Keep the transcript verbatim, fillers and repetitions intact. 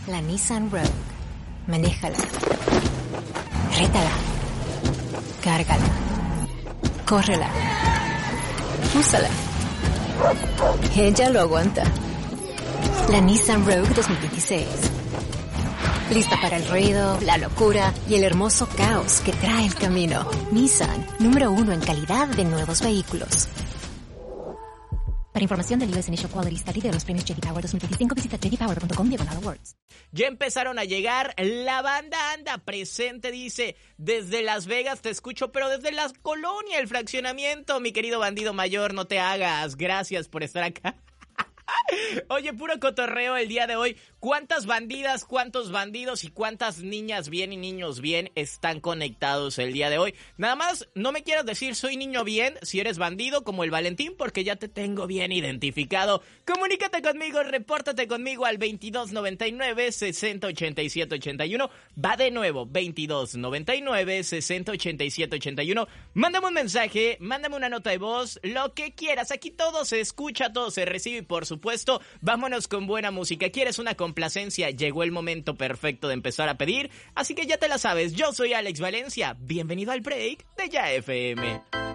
la Nissan Rogue. Manéjala. Rétala. Cárgala. Córrela. Úsala. Ella lo aguanta. La Nissan Rogue dos mil veintiséis. Lista para el ruido, la locura y el hermoso caos que trae el camino. Nissan, número uno en calidad de nuevos vehículos. Para información del U S Initial Quality Study de los premios J D Power dos mil veinticinco, visita j d power punto com diagonal awards. Ya empezaron a llegar, la banda anda presente, dice, desde Las Vegas te escucho, pero desde la colonia, el fraccionamiento, mi querido bandido mayor, no te hagas, gracias por estar acá. Oye, puro cotorreo el día de hoy. ¿Cuántas bandidas, cuántos bandidos y cuántas niñas bien y niños bien están conectados el día de hoy? Nada más, no me quieras decir soy niño bien si eres bandido como el Valentín, porque ya te tengo bien identificado. Comunícate conmigo, repórtate conmigo al veintidós noventa y nueve, sesenta ochenta y siete ochenta y uno. Va de nuevo, veintidós noventa y nueve, sesenta ochenta y siete ochenta y uno. Mándame un mensaje, mándame una nota de voz, lo que quieras. Aquí todo se escucha, todo se recibe y por supuesto, vámonos con buena música. ¿Quieres una complacencia? Llegó el momento perfecto de empezar a pedir, así que ya te la sabes. Yo soy Alex Valencia. Bienvenido al break de Ya F M.